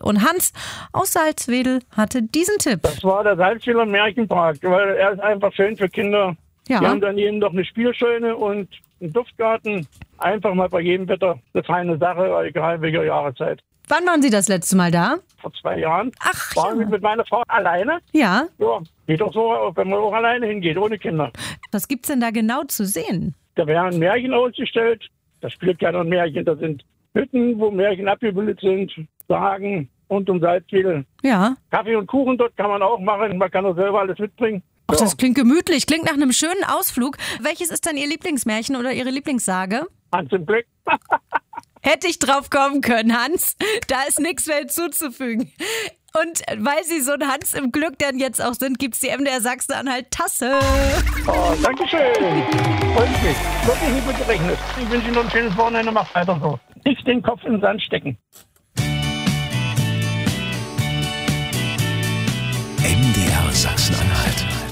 Und Hans aus Salzwedel hatte diesen Tipp. Das war der Salzwedler Märchenpark, weil er ist einfach schön für Kinder. Ja. Wir haben daneben noch eine Spielscheune und einen Duftgarten. Einfach mal bei jedem Wetter eine feine Sache, egal welcher Jahreszeit. Wann waren Sie das letzte Mal da? Vor 2 Jahren Ach, waren wir mit meiner Frau alleine. Ja. Ja, geht doch so, wenn man auch alleine hingeht, ohne Kinder. Was gibt's denn da genau zu sehen? Da werden Märchen ausgestellt. Das spielt ja noch ein Märchen. Da sind Hütten, wo Märchen abgebildet sind, Sagen und um Salzwedel. Ja. Kaffee und Kuchen dort kann man auch machen. Man kann auch selber alles mitbringen. Ach, das klingt gemütlich, klingt nach einem schönen Ausflug. Welches ist dann Ihr Lieblingsmärchen oder Ihre Lieblingssage? Hans im Glück. Hätte ich drauf kommen können, Hans. Da ist nichts mehr hinzuzufügen. Und weil Sie so ein Hans im Glück dann jetzt auch sind, gibt's die MDR Sachsen-Anhalt Tasse. Oh, danke schön. Freut mich. Wirklich nicht mit gerechnet. Ich wünsche Ihnen noch ein schönes Wochenende. Macht weiter so. Nicht den Kopf in den Sand stecken. MDR Sachsen-Anhalt.